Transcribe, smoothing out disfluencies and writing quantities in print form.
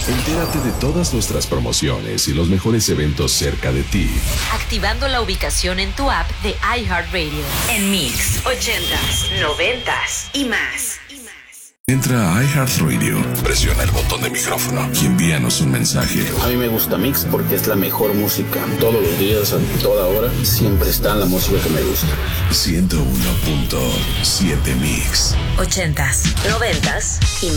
Entérate de todas nuestras promociones y los mejores eventos cerca de ti. Activando la ubicación en tu app de iHeartRadio. En Mix 80s, 90s y más. Entra a iHeartRadio, presiona el botón de micrófono y envíanos un mensaje. A mí me gusta Mix porque es la mejor música. Todos los días, a toda hora, siempre está la música que me gusta. 101.7 Mix. 80s, 90s y